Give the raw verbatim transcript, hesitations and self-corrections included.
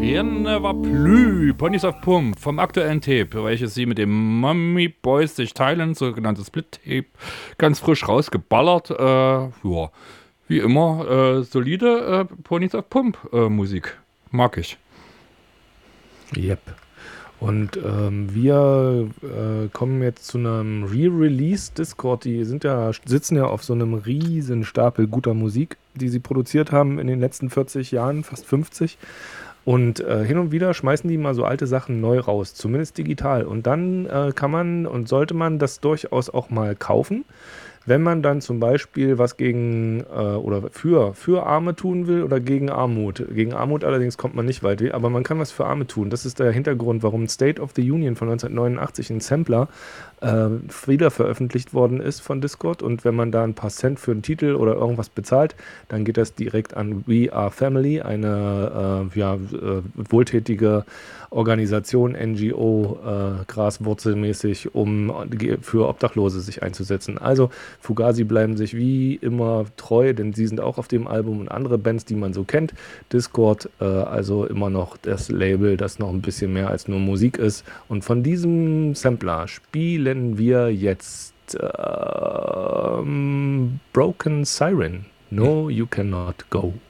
Never Plü, Ponys of Pump vom aktuellen Tape, welches sie mit dem Mummy Boys sich teilen, sogenanntes Split-Tape, ganz frisch rausgeballert. Äh, ja, wie immer, äh, solide äh, Ponys of Pump äh, Musik. Mag ich. Yep. Und ähm, wir äh, kommen jetzt zu einem Re-Release Discord. Die sind ja, sitzen ja auf so einem riesen Stapel guter Musik, die sie produziert haben in den letzten vierzig Jahren, fast fünfzig. Und äh, hin und wieder schmeißen die mal so alte Sachen neu raus, zumindest digital. Und dann äh, kann man und sollte man das durchaus auch mal kaufen. Wenn man dann zum Beispiel was gegen äh, oder für, für Arme tun will oder gegen Armut. Gegen Armut allerdings kommt man nicht weit, aber man kann was für Arme tun. Das ist der Hintergrund, warum State of the Union von neunzehnhundertneunundachtzig ein Sampler äh, wieder veröffentlicht worden ist von Discord. Und wenn man da ein paar Cent für einen Titel oder irgendwas bezahlt, dann geht das direkt an We Are Family, eine äh, ja, äh, wohltätige Organisation, N G O, äh, graswurzelmäßig, um für Obdachlose sich einzusetzen. Also Fugazi bleiben sich wie immer treu, denn sie sind auch auf dem Album und andere Bands, die man so kennt. Discord, äh, also immer noch das Label, das noch ein bisschen mehr als nur Musik ist. Und von diesem Sampler spielen wir jetzt ähm, Broken Siren. No, you cannot go.